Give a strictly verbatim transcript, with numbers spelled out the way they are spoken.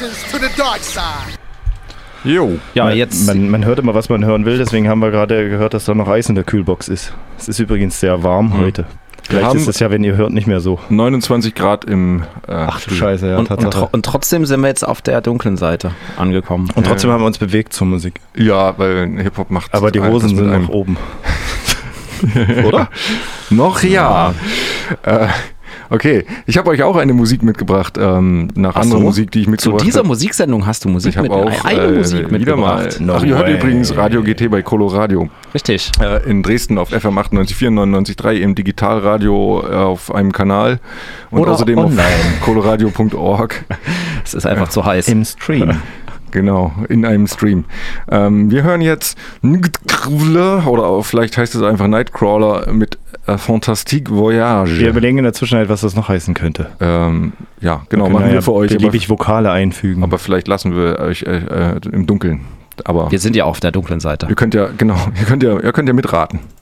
Congratulations to the dark side. Jo. Ja, man, jetzt. Man, man hört immer, was man hören will, deswegen haben wir gerade gehört, dass da noch Eis in der Kühlbox ist. Es ist übrigens sehr warm mhm. heute. Vielleicht ist es ja, wenn ihr hört, nicht mehr so. neunundzwanzig Grad im äh, Ach du Scheiße, ja. Und, und, tro- und trotzdem sind wir jetzt auf der dunklen Seite angekommen. Und trotzdem ja. haben wir uns bewegt zur Musik. Ja, weil Hip-Hop macht... Aber die Hosen sind nach oben. Oder? Noch ja. ja. Äh, okay, ich habe euch auch eine Musik mitgebracht, ähm, nach Ach anderer so? Musik, die ich mitgebracht habe. Zu dieser hab. Musiksendung hast du Musik ich mit auch, eine äh, Musik mitgebracht. No Ach, ihr hört übrigens Radio G T bei Coloradio. Richtig. Äh, in Dresden auf F M achtundneunzig Komma vier, neunundneunzig Komma drei, im Digitalradio äh, auf einem Kanal und Oder außerdem online. auf coloradio punkt org. Es ist einfach äh, zu heiß. Im Stream. Genau, in einem Stream. Ähm, wir hören jetzt oder auch, vielleicht heißt es einfach Nightcrawler mit äh, Fantastique Voyage. Wir überlegen in der Zwischenzeit, was das noch heißen könnte. Ähm, ja, genau, wir machen wir ja für euch. Beliebig Vokale einfügen. Aber vielleicht lassen wir euch äh, äh, im Dunkeln. Aber wir sind ja auf der dunklen Seite. Ihr könnt ja, genau, ihr könnt ja, ihr könnt ja mitraten.